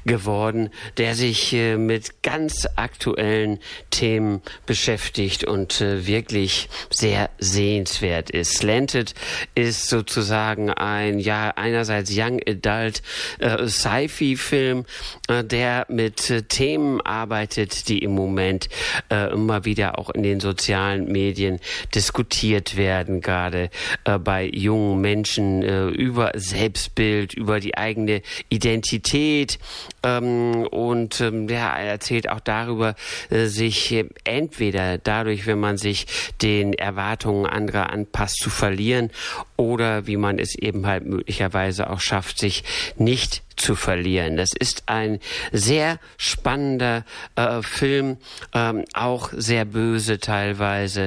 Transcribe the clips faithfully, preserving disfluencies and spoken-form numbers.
geworden, der sich äh, mit ganz aktuellen Themen beschäftigt und äh, wirklich sehr sehenswert ist. Slanted ist sozusagen ein, ja, einerseits Young Adult äh, Sci-Fi-Film, äh, der mit äh, Themen arbeitet, die im Moment äh, immer wieder auch in den sozialen Medien diskutiert werden, gerade äh, bei jungen Menschen äh, über Selbstbild, über die eigene Identität, ähm, und ähm, ja, er erzählt auch darüber, äh, sich äh, entweder dadurch, wenn man sich den Erwartungen anderer anpasst, zu verlieren, oder wie man es eben halt möglicherweise auch schafft, sich nicht zu verlieren. Das ist ein sehr spannender äh, Film, ähm, auch sehr böse teilweise,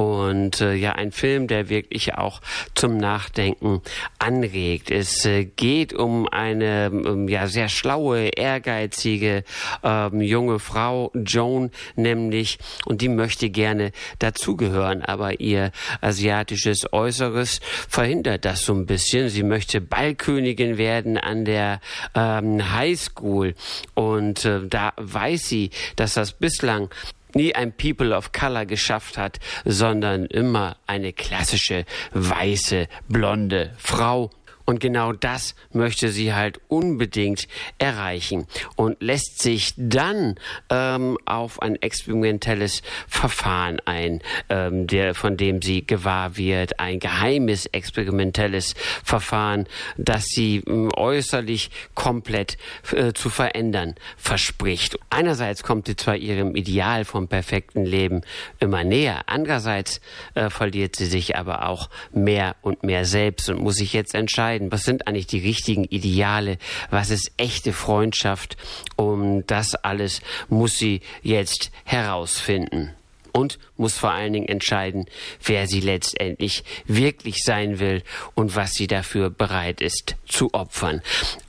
und äh, ja, ein Film, der wirklich auch zum Nachdenken anregt. Es äh, geht um eine ähm, ja sehr schlaue, ehrgeizige ähm, junge Frau, Joan nämlich, und die möchte gerne dazugehören, aber ihr asiatisches Äußeres verhindert das so ein bisschen. Sie möchte Ballkönigin werden an der ähm, Highschool, und äh, da weiß sie, dass das bislang nie ein People of Color geschafft hat, sondern immer eine klassische weiße, blonde Frau. Und genau das möchte sie halt unbedingt erreichen und lässt sich dann ähm, auf ein experimentelles Verfahren ein, ähm, der, von dem sie gewahr wird, ein geheimes experimentelles Verfahren, das sie äh, äußerlich komplett äh, zu verändern verspricht. Einerseits kommt sie zwar ihrem Ideal vom perfekten Leben immer näher, andererseits äh, verliert sie sich aber auch mehr und mehr selbst und muss sich jetzt entscheiden, was sind eigentlich die richtigen Ideale, was ist echte Freundschaft, und das alles muss sie jetzt herausfinden. Und muss vor allen Dingen entscheiden, wer sie letztendlich wirklich sein will und was sie dafür bereit ist zu opfern.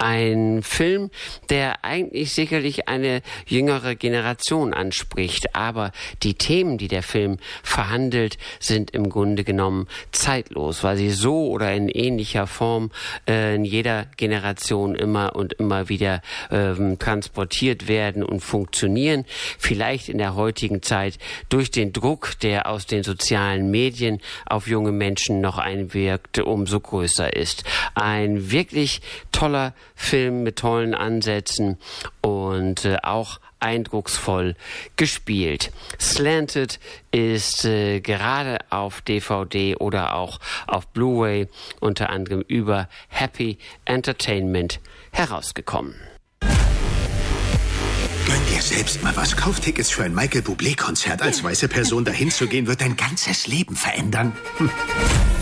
Ein Film, der eigentlich sicherlich eine jüngere Generation anspricht, aber die Themen, die der Film verhandelt, sind im Grunde genommen zeitlos, weil sie so oder in ähnlicher Form äh, in jeder Generation immer und immer wieder ähm, transportiert werden und funktionieren. Vielleicht in der heutigen Zeit durch den Druck, der aus den sozialen Medien auf junge Menschen noch einwirkt, umso größer ist. Ein wirklich toller Film mit tollen Ansätzen und äh, auch eindrucksvoll gespielt. Slanted ist äh, gerade auf D V D oder auch auf Blu-ray unter anderem über Happy Entertainment herausgekommen. Gönn dir selbst mal was. Kauftickets für ein Michael Bublé-Konzert. Als weiße Person dahin zu gehen, wird dein ganzes Leben verändern. Hm.